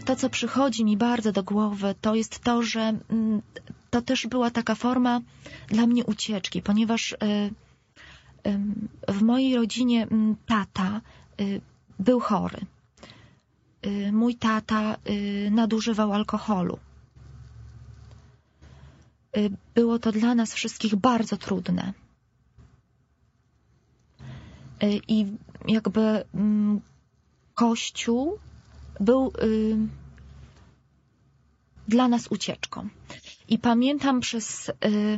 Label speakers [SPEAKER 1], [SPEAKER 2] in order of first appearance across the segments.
[SPEAKER 1] to, co przychodzi mi bardzo do głowy, to jest to, że to też była taka forma dla mnie ucieczki, ponieważ w mojej rodzinie tata był chory. Mój tata nadużywał alkoholu. Było to dla nas wszystkich bardzo trudne. I jakby Kościół był dla nas ucieczką. I pamiętam przez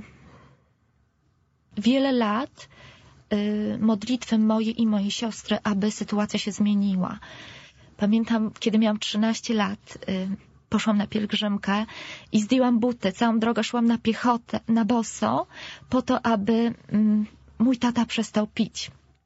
[SPEAKER 1] wiele lat modlitwy moje i mojej siostry, aby sytuacja się zmieniła. Pamiętam, kiedy miałam 13 lat, poszłam na pielgrzymkę i zdjęłam buty. Całą drogę szłam na piechotę, na boso, po to, aby mój tata przestał pić.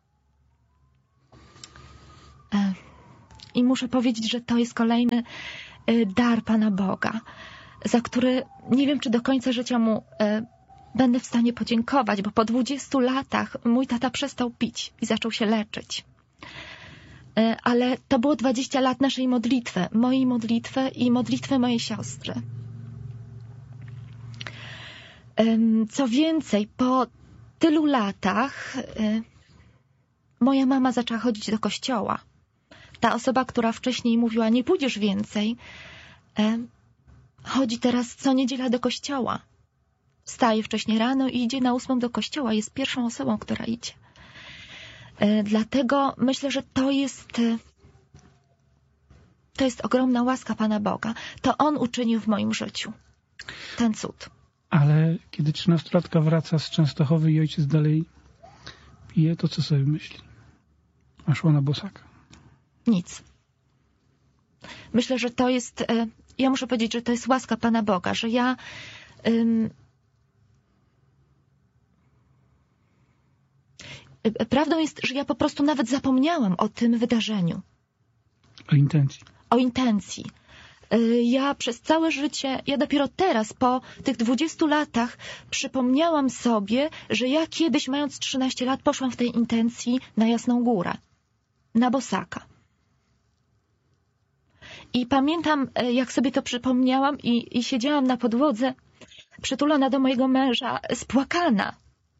[SPEAKER 1] I muszę powiedzieć, że to jest kolejny dar Pana Boga, za który nie wiem, czy do końca życia mu będę w stanie podziękować, bo po 20 latach mój tata przestał pić i zaczął się leczyć. Ale to było 20 lat naszej modlitwy, mojej modlitwy i modlitwy mojej siostry. Co więcej, po tylu latach moja mama zaczęła chodzić do kościoła. Ta osoba, która wcześniej mówiła, nie pójdziesz więcej, chodzi teraz co niedziela do kościoła. Wstaje wcześniej rano i idzie na 8 do kościoła. Jest pierwszą osobą, która idzie. Dlatego myślę, że to jest ogromna łaska Pana Boga. To On uczynił w moim życiu ten cud.
[SPEAKER 2] Ale kiedy 13-latka wraca z Częstochowy i ojciec dalej pije, to co sobie myśli? A szła na bosaka.
[SPEAKER 1] Nic. Myślę, że to jest... Ja muszę powiedzieć, że to jest łaska Pana Boga, że ja... Prawdą jest, że ja po prostu nawet zapomniałam o tym wydarzeniu.
[SPEAKER 2] O intencji.
[SPEAKER 1] O intencji. Ja przez całe życie, ja dopiero teraz, po tych 20 latach, przypomniałam sobie, że ja kiedyś, mając 13 lat, poszłam w tej intencji na Jasną Górę. Na bosaka. I pamiętam, jak sobie to przypomniałam i siedziałam na podłodze, przytulona do mojego męża, spłakana.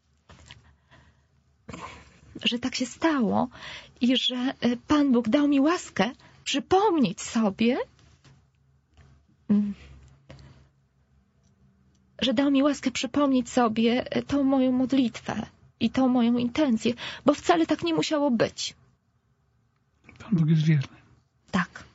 [SPEAKER 1] Że tak się stało i że Pan Bóg dał mi łaskę przypomnieć sobie, że dał mi łaskę przypomnieć sobie tą moją modlitwę i tą moją intencję, bo wcale tak nie musiało być.
[SPEAKER 2] Pan Bóg jest wierny.
[SPEAKER 1] Tak.